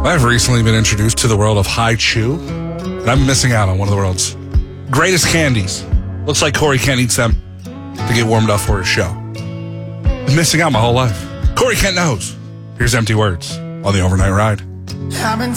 I've recently been introduced to the world of High Chew, and I'm missing out on one of the world's greatest candies. Looks like Corey Kent eats them to get warmed up for his show. I'm missing out my whole life. Corey Kent knows. Here's Empty Words on the Overnight Ride. I've been